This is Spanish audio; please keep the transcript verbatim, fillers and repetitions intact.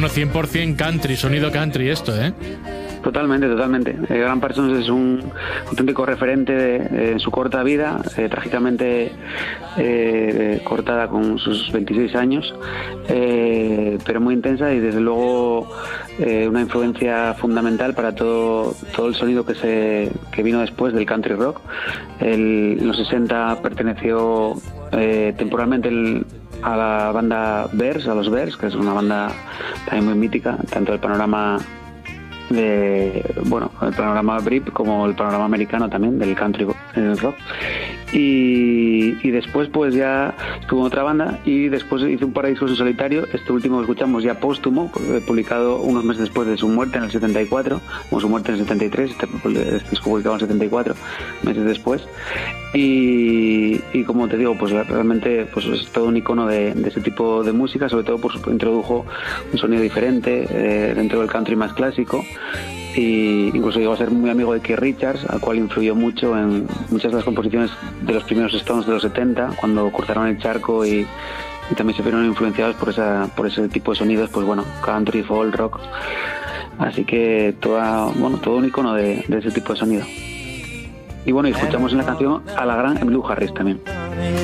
bueno, cien por ciento country, sonido country esto, ¿eh? Totalmente, totalmente. Eh, Grant Parsons es un auténtico referente de, de, en su corta vida, eh, trágicamente eh, cortada con sus veintiséis años, eh, pero muy intensa y desde luego eh, una influencia fundamental para todo todo el sonido que se que vino después del country rock. El, en los sesenta perteneció eh, temporalmente el, a la banda Bears, a los Bears, que es una banda también muy mítica, tanto del panorama de bueno el panorama Brit como el panorama americano también del country en el rock, y, y después pues ya estuvo en otra banda y después hizo un par de discos en solitario. Este último que escuchamos ya póstumo, publicado unos meses después de su muerte en el setenta y cuatro, o su muerte en el setenta y tres, este, este disco publicado en el setenta y cuatro, meses después, y, y como te digo, pues realmente pues es todo un icono de, de ese tipo de música, sobre todo pues introdujo un sonido diferente eh, dentro del country más clásico, y incluso llegó a ser muy amigo de Keith Richards, al cual influyó mucho en muchas de las composiciones de los primeros Stones de los setenta, cuando cortaron el charco, y, y también se vieron influenciados por esa por ese tipo de sonidos, pues bueno, country, folk, rock. Así que toda, bueno, todo un icono de, de ese tipo de sonido. Y bueno, y escuchamos en la canción a la gran Emmylou Harris también.